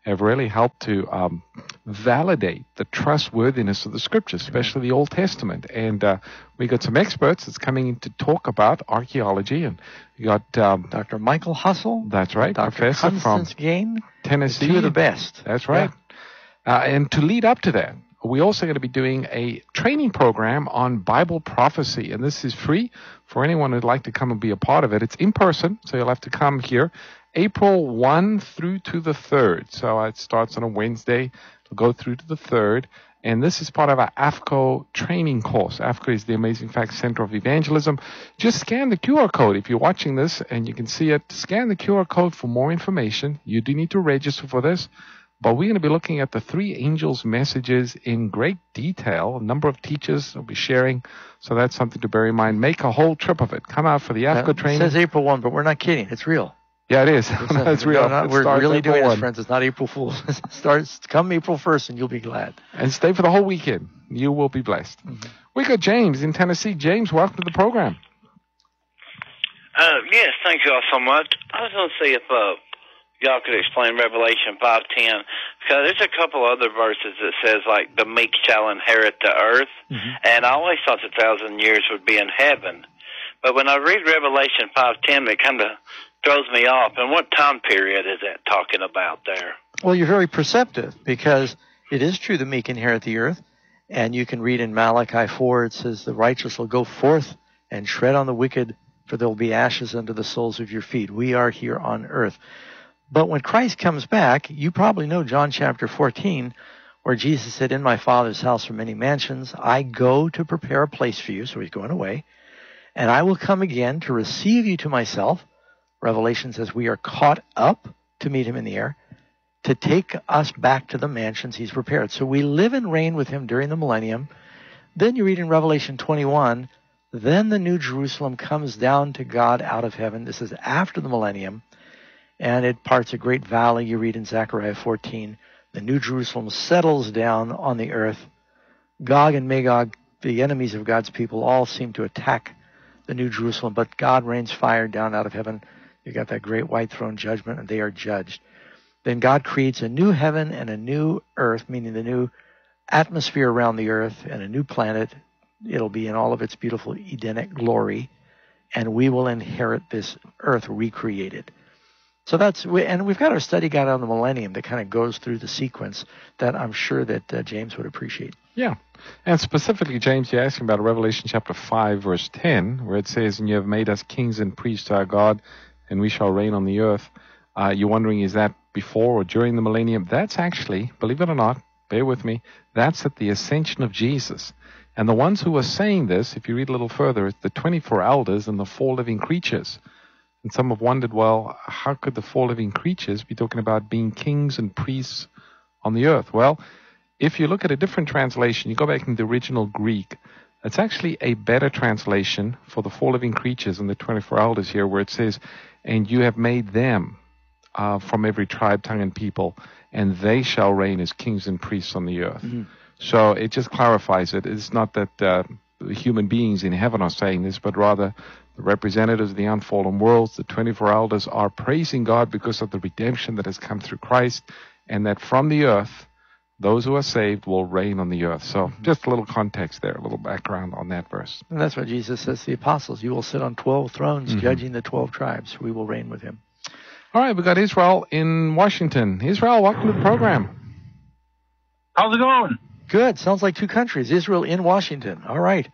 have really helped to validate the trustworthiness of the Scriptures, especially the Old Testament. And we got some experts that's coming in to talk about archaeology, and we got Dr. Michael Hussle. That's right, Dr. professor Constance from Gain, Tennessee. two of the best. That's right. Yeah. And to lead up to that, we're also going to be doing a training program on Bible prophecy, and this is free for anyone who'd like to come and be a part of it. It's in person, so you'll have to come here April 1 through to the 3rd. So it starts on a Wednesday. It'll go through to the 3rd. And this is part of our AFCO training course. AFCO is the Amazing Facts Center of Evangelism. Just scan the QR code. If you're watching this and you can see it, scan the QR code for more information. You do need to register for this. But we're going to be looking at the three angels' messages in great detail. A number of teachers will be sharing. So that's something to bear in mind. Make a whole trip of it. Come out for the AFCO training. It says April 1, but we're not kidding. It's real. Yeah, it is. It's real. We're really doing this, friends. It's not April Fool's. It starts come April 1st, and you'll be glad. And stay for the whole weekend. You will be blessed. Mm-hmm. We got James in Tennessee. James, welcome to the program. Yes, thank you all so much. I was going to see if y'all could explain Revelation 5:10, because there's a couple other verses that says, like, the meek shall inherit the earth, and I always thought the 1,000 years would be in heaven. But when I read Revelation 5:10, it kind of throws me off. And what time period is that talking about there? Well, you're very perceptive, because it is true the meek inherit the earth, and you can read in Malachi 4, it says, the righteous will go forth and tread on the wicked, for there will be ashes under the soles of your feet. We are here on earth. But when Christ comes back, you probably know John chapter 14, where Jesus said, in my Father's house are many mansions. I go to prepare a place for you, so he's going away, and I will come again to receive you to myself. Revelation says we are caught up to meet him in the air, to take us back to the mansions he's prepared. So we live and reign with him during the millennium. Then you read in Revelation 21, then the New Jerusalem comes down to God out of heaven. This is after the millennium, and it parts a great valley. You read in Zechariah 14, the New Jerusalem settles down on the earth. Gog and Magog, the enemies of God's people, all seem to attack the New Jerusalem, but God rains fire down out of heaven. You got that great white throne judgment, and they are judged. Then God creates a new heaven and a new earth, meaning the new atmosphere around the earth and a new planet. It'll be in all of its beautiful Edenic glory, and we will inherit this earth recreated. So and we've got our study guide on the millennium that kind of goes through the sequence that I'm sure that James would appreciate. Yeah. And specifically, James, you're asking about Revelation chapter 5, verse 10, where it says, and you have made us kings and priests to our God, and we shall reign on the earth. You're wondering, is that before or during the millennium? That's actually, believe it or not, bear with me, that's at the ascension of Jesus. And the ones who are saying this, if you read a little further, it's the 24 elders and the 4 living creatures. And some have wondered, well, how could the 4 living creatures be talking about being kings and priests on the earth? Well, if you look at a different translation, you go back in the original Greek, it's actually a better translation for the 4 living creatures and the 24 elders here, where it says, and you have made them from every tribe, tongue, and people, and they shall reign as kings and priests on the earth. Mm-hmm. So it just clarifies it. It's not that the human beings in heaven are saying this, but rather the representatives of the unfallen worlds, the 24 elders, are praising God because of the redemption that has come through Christ, and that from the earth, those who are saved will reign on the earth. So just a little context there, a little background on that verse. And that's what Jesus says to the apostles. You will sit on 12 thrones, judging the 12 tribes. We will reign with him. All right, we got Israel in Washington. Israel, welcome to the program. How's it going? Good. Sounds like 2 countries. Israel in Washington. All right.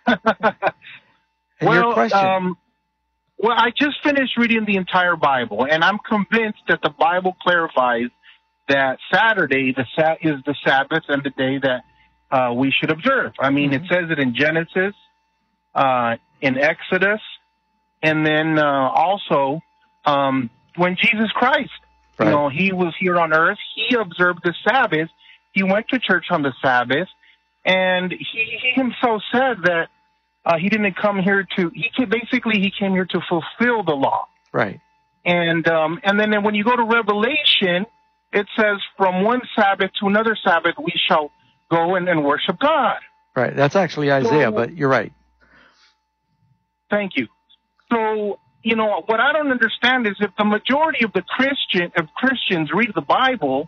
And well, your question? Well, I just finished reading the entire Bible, and I'm convinced that the Bible clarifies that Saturday is the Sabbath and the day that we should observe. I mean, it says it in Genesis, in Exodus, and then also when Jesus Christ, he was here on earth, he observed the Sabbath. He went to church on the Sabbath, and he himself said that he didn't come here he came here to fulfill the law. Right. And then when you go to Revelation, it says from one Sabbath to another Sabbath we shall go and worship God. Right. That's actually Isaiah, but you're right. Thank you. So, what I don't understand is if the majority of Christians read the Bible,